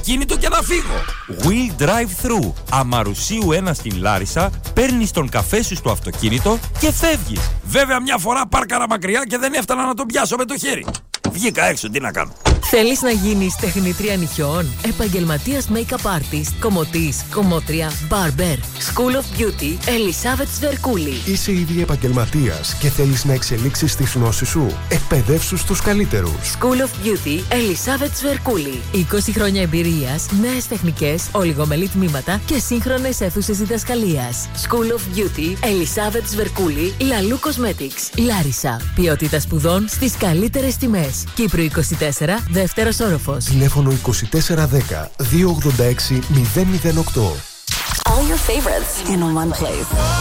αυτοκίνητο και να φύγω. Will Drive Thru. Αμαρουσίου 1 στην Λάρισα, παίρνεις τον καφέ σου στο αυτοκίνητο και φεύγεις. Βέβαια μια φορά πάρκαρα μακριά και δεν έφτανα να τον πιάσω με το χέρι. Βγήκα έξω, τι να κάνω. Θέλεις να γίνεις τεχνήτρια νυχιών, επαγγελματίας make-up artist, κομμωτής, κομμότρια, barber, School of Beauty, Ελισάβετ Σβερκούλη. Είσαι ήδη επαγγελματίας και θέλεις να εξελίξεις τις γνώσεις σου. Εκπαιδεύσου στους καλύτερους. School of Beauty, Ελισάβετ Σβερκούλη. 20 χρόνια εμπειρίας, νέες τεχνικές, ολιγομελή τμήματα και σύγχρονες αίθουσες διδασκαλίας. School of Beauty, Ελισάβετ Σβερκούλη, Λαλού Cosmetics, Λάρισα. Ποιότητα σπουδών στις καλύτερες τιμές. Κύπρου 24, δεύτερος όροφος. Τηλέφωνο 2410 286 008. All your favorites in one place.